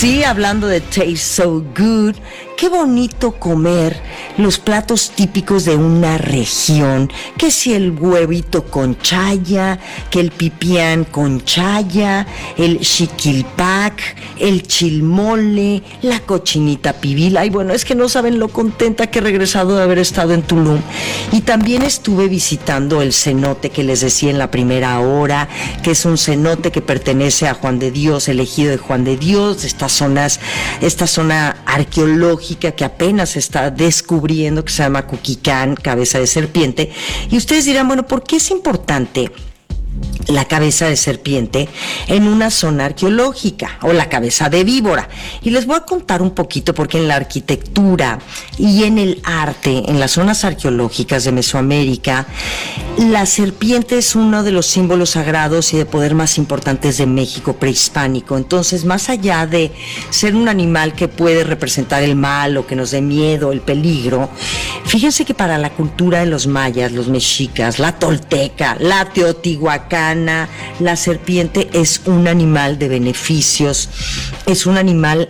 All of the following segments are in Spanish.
Sí, hablando de taste so good, qué bonito comer los platos típicos de una región, que si el huevito con chaya, que el pipián con chaya, el xiquilpac, el chilmole, la cochinita pibil. Ay, bueno, es que no saben lo contenta que he regresado de haber estado en Tulum. Y también estuve visitando el cenote que les decía en la primera hora, que es un cenote que pertenece a Juan de Dios, el ejido de Juan de Dios, esta zona arqueológica que apenas se está descubriendo, que se llama Cuquicán, cabeza de serpiente. Y ustedes dirán, bueno, ¿por qué es importante la cabeza de serpiente en una zona arqueológica, o la cabeza de víbora? Y les voy a contar un poquito, porque en la arquitectura y en el arte, en las zonas arqueológicas de Mesoamérica, la serpiente es uno de los símbolos sagrados y de poder más importantes de México prehispánico. Entonces, más allá de ser un animal que puede representar el mal o que nos dé miedo, el peligro, fíjense que para la cultura de los mayas, los mexicas, la tolteca, la teotihuacana, la serpiente es un animal de beneficios, es un animal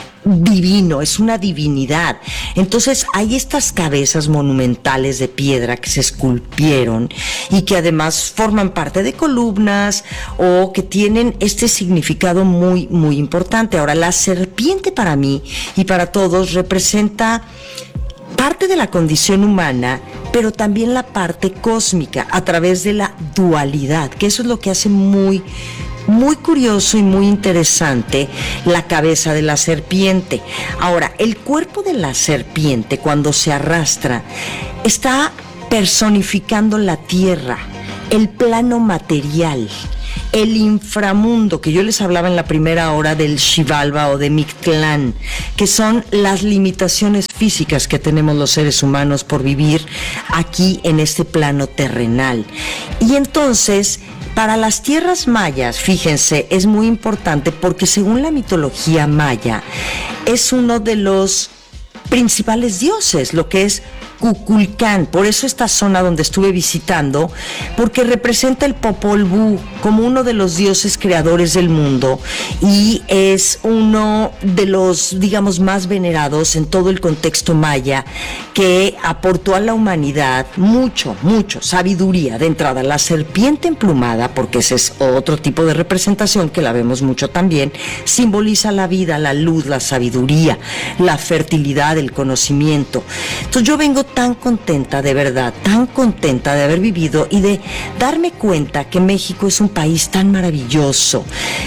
divino, es una divinidad. Entonces hay estas cabezas monumentales de piedra que se esculpieron y que además forman parte de columnas o que tienen este significado muy, muy importante. Ahora, la serpiente para mí y para todos representa parte de la condición humana, pero también la parte cósmica a través de la dualidad, que eso es lo que hace muy curioso y muy interesante la cabeza de la serpiente. Ahora, el cuerpo de la serpiente, cuando se arrastra, está personificando la tierra, el plano material, el inframundo, que yo les hablaba en la primera hora del Xibalba o de Mictlán, que son las limitaciones físicas que tenemos los seres humanos por vivir aquí en este plano terrenal. Y entonces, para las tierras mayas, fíjense, es muy importante porque según la mitología maya, es uno de los principales dioses, lo que es Kukulcán. Por eso esta zona donde estuve visitando, porque representa el Popol Vuh como uno de los dioses creadores del mundo y es uno de los, digamos, más venerados en todo el contexto maya, que aportó a la humanidad mucho sabiduría. De entrada, la serpiente emplumada, porque ese es otro tipo de representación que la vemos mucho también, simboliza la vida, la luz, la sabiduría, la fertilidad, el conocimiento. Entonces yo vengo tan contenta, de verdad, tan contenta de haber vivido y de darme cuenta que México es un país tan maravilloso,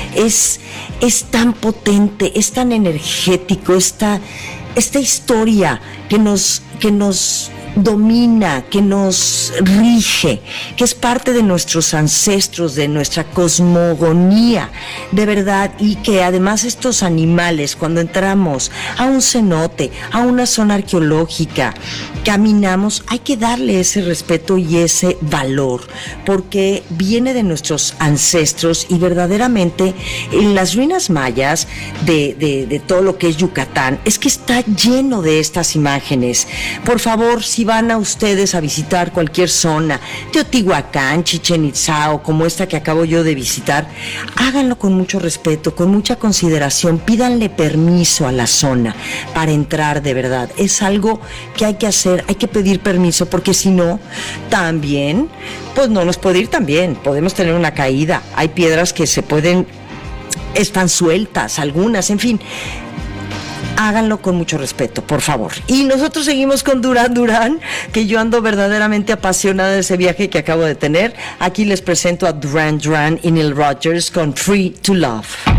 es tan potente, es tan energético, esta historia que nos domina, que nos rige, que es parte de nuestros ancestros, de nuestra cosmogonía, de verdad, y que además estos animales, cuando entramos a un cenote, a una zona arqueológica, caminamos, hay que darle ese respeto y ese valor, porque viene de nuestros ancestros y verdaderamente en las ruinas mayas de todo lo que es Yucatán, es que está lleno de estas imágenes. Por favor, si van a ustedes a visitar cualquier zona, Teotihuacán, Chichén Itzá o como esta que acabo yo de visitar, háganlo con mucho respeto, con mucha consideración, pídanle permiso a la zona para entrar, de verdad. Es algo que hay que hacer, hay que pedir permiso, porque si no, también, pues no nos puede ir tan bien, podemos tener una caída, hay piedras que están sueltas, algunas, en fin. Háganlo con mucho respeto, por favor. Y nosotros seguimos con Duran Duran, que yo ando verdaderamente apasionada de ese viaje que acabo de tener. Aquí les presento a Duran Duran y Neil Rogers con Free to Love.